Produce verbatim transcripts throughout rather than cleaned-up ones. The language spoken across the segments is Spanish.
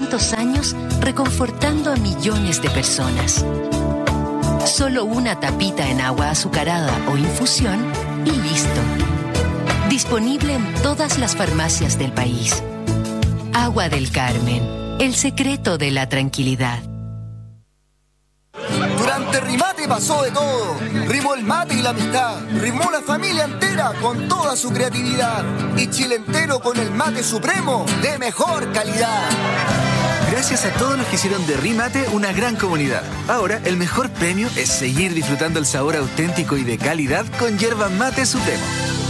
trescientos años reconfortando a millones de personas. Solo una tapita en agua azucarada o infusión y listo. Disponible en todas las farmacias del país. Agua del Carmen, el secreto de la tranquilidad. Durante Rimate pasó de todo. Rimó el mate y la amistad. Rimó la familia entera con toda su creatividad. Y Chile entero con el mate supremo de mejor calidad. Gracias a todos los que hicieron de Rimate una gran comunidad. Ahora, el mejor premio es seguir disfrutando el sabor auténtico y de calidad con yerba mate supremo.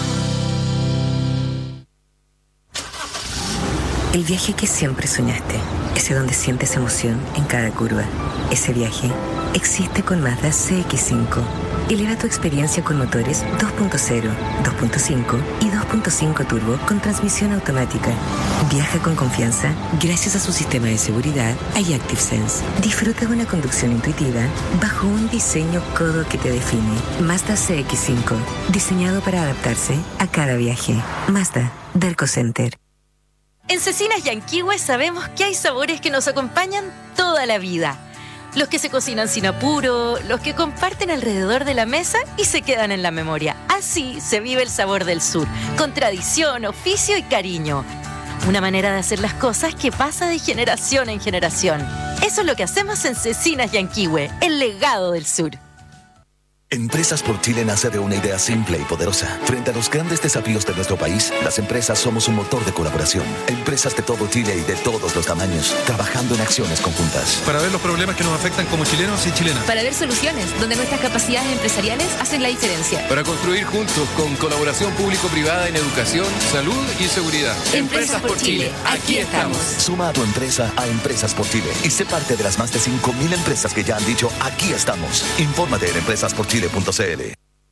El viaje que siempre soñaste, ese donde sientes emoción en cada curva. Ese viaje existe con Mazda C X cinco. Eleva tu experiencia con motores dos punto cero, dos punto cinco y dos punto cinco turbo con transmisión automática. Viaja con confianza gracias a su sistema de seguridad iActive Sense. Disfruta de una conducción intuitiva bajo un diseño codo que te define. Mazda C X cinco, diseñado para adaptarse a cada viaje. Mazda, Derco Center. En Cecinas Yanquihue sabemos que hay sabores que nos acompañan toda la vida. Los que se cocinan sin apuro, los que comparten alrededor de la mesa y se quedan en la memoria. Así se vive el sabor del sur, con tradición, oficio y cariño. Una manera de hacer las cosas que pasa de generación en generación. Eso es lo que hacemos en Cecinas Yanquihue, el legado del sur. Empresas por Chile nace de una idea simple y poderosa. Frente a los grandes desafíos de nuestro país, las empresas somos un motor de colaboración. Empresas de todo Chile y de todos los tamaños, trabajando en acciones conjuntas. Para ver los problemas que nos afectan como chilenos y chilenas. Para ver soluciones donde nuestras capacidades empresariales hacen la diferencia. Para construir juntos con colaboración público-privada en educación, salud y seguridad. Empresas por Chile, aquí estamos. Suma a tu empresa a Empresas por Chile y sé parte de las más de cinco mil empresas que ya han dicho aquí estamos. Infórmate en empresas por chile punto c l.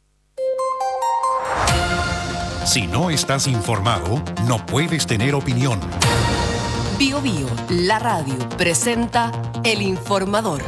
Si no estás informado, no puedes tener opinión. Bio Bio, la radio, presenta El Informador.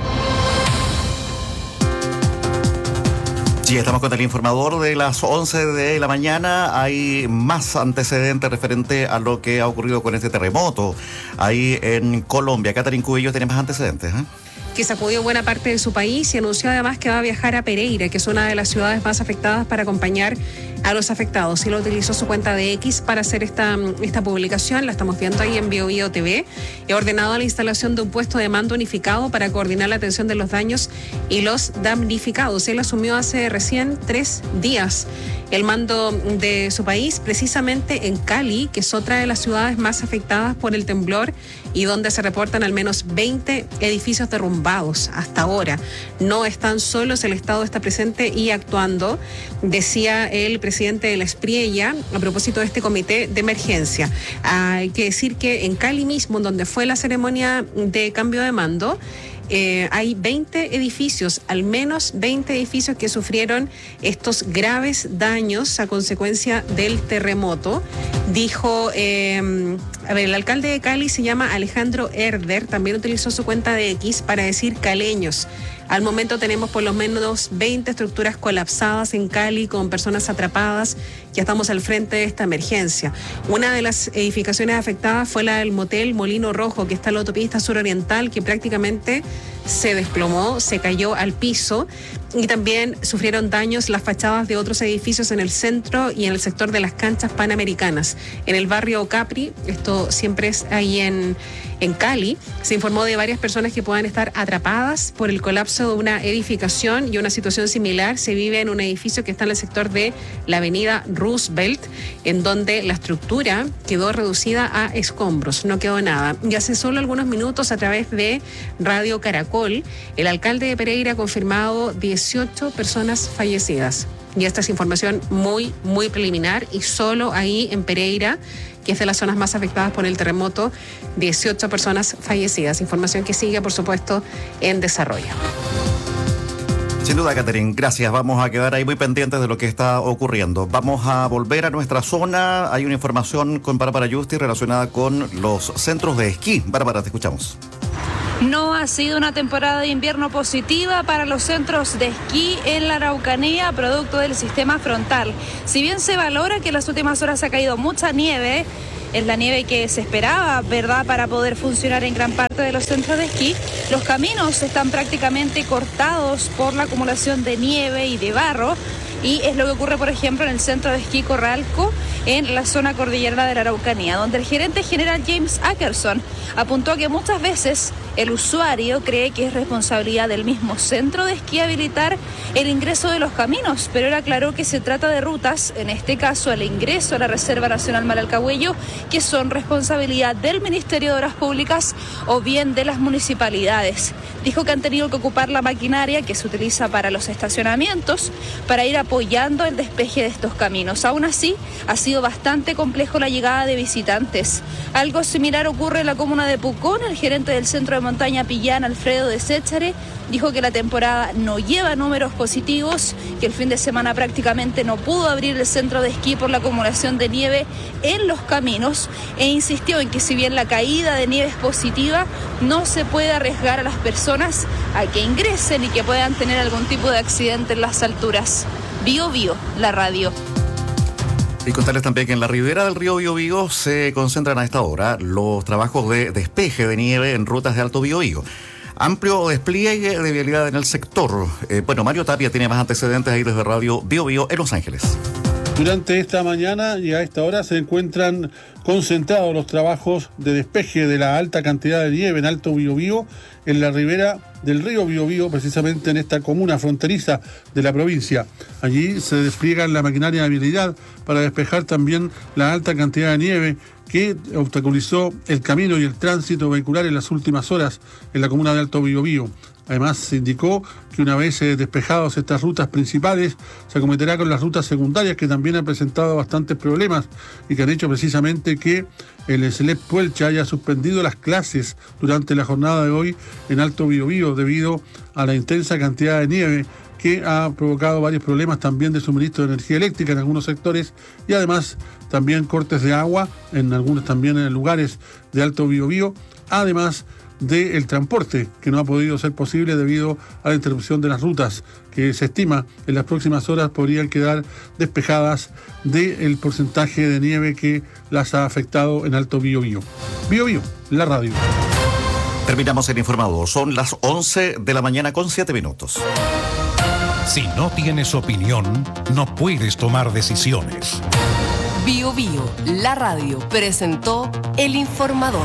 Sí, estamos con el informador de las once de la mañana. Hay más antecedentes referente a lo que ha ocurrido con este terremoto ahí en Colombia. Catherine Cubillos tiene más antecedentes, ¿eh? Que sacudió buena parte de su país y anunció además que va a viajar a Pereira, que es una de las ciudades más afectadas, para acompañar a los afectados. Él utilizó su cuenta de X para hacer esta, esta publicación, la estamos viendo ahí en Bio Bio T V. He ordenado la instalación de un puesto de mando unificado para coordinar la atención de los daños y los damnificados. Él asumió hace recién tres días el mando de su país, precisamente en Cali, que es otra de las ciudades más afectadas por el temblor y donde se reportan al menos veinte edificios derrumbados hasta ahora. No están solos, el Estado está presente y actuando, decía el presidente de la Espriella a propósito de este comité de emergencia. Hay que decir que en Cali mismo, donde fue la ceremonia de cambio de mando, Eh, hay veinte edificios, al menos veinte edificios que sufrieron estos graves daños a consecuencia del terremoto. Dijo, eh, a ver, el alcalde de Cali se llama Alejandro Herder, también utilizó su cuenta de X para decir caleños. Al momento tenemos por lo menos veinte estructuras colapsadas en Cali con personas atrapadas. Ya estamos al frente de esta emergencia. Una de las edificaciones afectadas fue la del motel Molino Rojo, que está en la autopista suroriental, que prácticamente se desplomó, se cayó al piso. Y también sufrieron daños las fachadas de otros edificios en el centro y en el sector de las canchas panamericanas. En el barrio Capri, esto siempre es ahí en, en Cali, se informó de varias personas que puedan estar atrapadas por el colapso de una edificación, y una situación similar se vive en un edificio que está en el sector de la avenida Roosevelt, en donde la estructura quedó reducida a escombros, no quedó nada. Y hace solo algunos minutos, a través de Radio Caracol, el alcalde de Pereira ha confirmado dieciocho personas fallecidas. Y esta es información muy, muy preliminar, y solo ahí en Pereira, que es de las zonas más afectadas por el terremoto, dieciocho personas fallecidas. Información que sigue, por supuesto, en desarrollo. Sin duda, Catherine, gracias. Vamos a quedar ahí muy pendientes de lo que está ocurriendo. Vamos a volver a nuestra zona. Hay una información con Bárbara Yusti relacionada con los centros de esquí. Bárbara, te escuchamos. No ha sido una temporada de invierno positiva para los centros de esquí en la Araucanía, producto del sistema frontal. Si bien se valora que en las últimas horas ha caído mucha nieve, es la nieve que se esperaba, ¿verdad?, para poder funcionar en gran parte de los centros de esquí. Los caminos están prácticamente cortados por la acumulación de nieve y de barro. Y es lo que ocurre, por ejemplo, en el centro de esquí Corralco, en la zona cordillerana de la Araucanía, donde el gerente general James Ackerson apuntó que muchas veces el usuario cree que es responsabilidad del mismo centro de esquí habilitar el ingreso de los caminos, pero él aclaró que se trata de rutas, en este caso el ingreso a la Reserva Nacional Maralcahuello, que son responsabilidad del Ministerio de Obras Públicas o bien de las municipalidades. Dijo que han tenido que ocupar la maquinaria que se utiliza para los estacionamientos para ir apoyando el despeje de estos caminos. Aún así, ha sido bastante complejo la llegada de visitantes. Algo similar ocurre en la comuna de Pucón. El gerente del Centro de Montaña Pillán, Alfredo de Séchare, dijo que la temporada no lleva números positivos, que el fin de semana prácticamente no pudo abrir el centro de esquí por la acumulación de nieve en los caminos, e insistió en que si bien la caída de nieve es positiva, no se puede arriesgar a las personas a que ingresen y que puedan tener algún tipo de accidente en las alturas. Bio Bio, la radio. Y contarles también que en la ribera del río Biobío se concentran a esta hora los trabajos de despeje de nieve en rutas de Alto Biobío. Amplio despliegue de vialidad en el sector. Eh, bueno, Mario Tapia tiene más antecedentes ahí desde Radio Biobío en Los Ángeles. Durante esta mañana y a esta hora se encuentran concentrados los trabajos de despeje de la alta cantidad de nieve en Alto Biobío, en la ribera del río Biobío, precisamente en esta comuna fronteriza de la provincia. Allí se despliega la maquinaria de habilidad para despejar también la alta cantidad de nieve que obstaculizó el camino y el tránsito vehicular en las últimas horas en la comuna de Alto Biobío. Además, se indicó que una vez eh, despejadas estas rutas principales, se acometerá con las rutas secundarias que también han presentado bastantes problemas y que han hecho precisamente que el S L E P Puelcha haya suspendido las clases durante la jornada de hoy en Alto Biobío debido a la intensa cantidad de nieve que ha provocado varios problemas también de suministro de energía eléctrica en algunos sectores y además también cortes de agua en algunos también en lugares de Alto Biobío, además del transporte, que no ha podido ser posible debido a la interrupción de las rutas, que se estima en las próximas horas podrían quedar despejadas del porcentaje de nieve que las ha afectado en Alto Biobío. Biobío, la radio. Terminamos el informado. Son las once de la mañana con siete minutos. Si no tienes opinión, no puedes tomar decisiones. Bio Bio, la radio, presentó El Informador.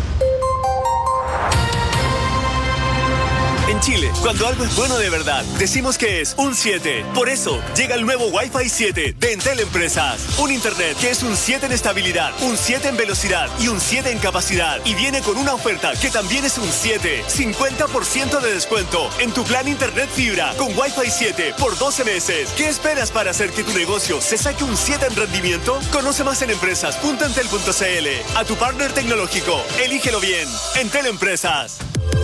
En Chile, cuando algo es bueno de verdad, decimos que es un siete. Por eso, llega el nuevo Wi-Fi siete de Entel Empresas. Un internet que es un siete en estabilidad, un siete en velocidad y un siete en capacidad. Y viene con una oferta que también es un siete. cincuenta por ciento de descuento en tu plan internet fibra con Wi-Fi siete por doce meses. ¿Qué esperas para hacer que tu negocio se saque un siete en rendimiento? Conoce más en empresas punto entel punto c l. A tu partner tecnológico, elígelo bien. Entel Empresas.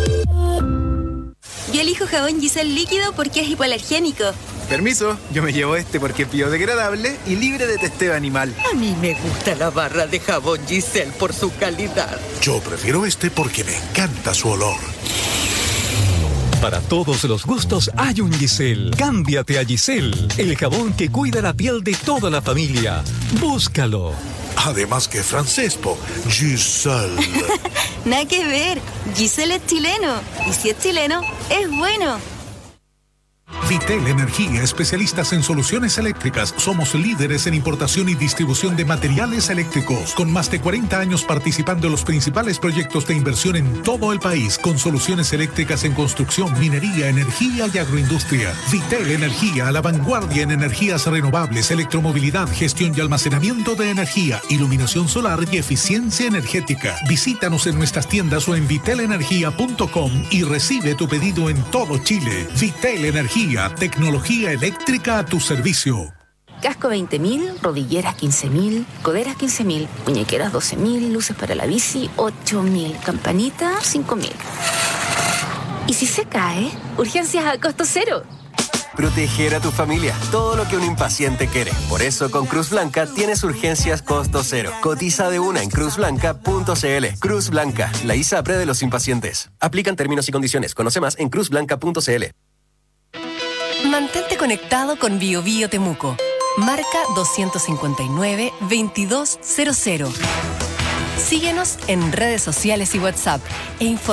Yo elijo jabón Giselle líquido porque es hipoalergénico. Permiso, yo me llevo este porque es biodegradable y libre de testeo animal. A mí me gusta la barra de jabón Giselle por su calidad. Yo prefiero este porque me encanta su olor. Para todos los gustos hay un Giselle. Cámbiate a Giselle, el jabón que cuida la piel de toda la familia. Búscalo. Además que francés, po. Giselle. Nada que ver. Giselle es chileno. Y si es chileno, es bueno. Vitel Energía, especialistas en soluciones eléctricas. Somos líderes en importación y distribución de materiales eléctricos, con más de cuarenta años participando en los principales proyectos de inversión en todo el país, con soluciones eléctricas en construcción, minería, energía y agroindustria. Vitel Energía, a la vanguardia en energías renovables, electromovilidad, gestión y almacenamiento de energía, iluminación solar y eficiencia energética. Visítanos en nuestras tiendas o en vitel energía punto com y recibe tu pedido en todo Chile. Vitel Energía, tecnología eléctrica a tu servicio. Casco veinte mil, rodilleras quince mil, coderas quince mil, muñequeras doce mil, luces para la bici ocho mil, campanita cinco mil. ¿Y si se cae? Urgencias a costo cero. Proteger a tu familia, todo lo que un impaciente quiere. Por eso con Cruz Blanca tienes urgencias costo cero. Cotiza de una en cruz blanca punto c l. Cruz Blanca, la ISAPRE de los impacientes. Aplican términos y condiciones. Conoce más en cruz blanca punto c l. Mantente conectado con Bio Bio Temuco. Marca dos cinco nueve, veintidós cero cero. Síguenos en redes sociales y WhatsApp e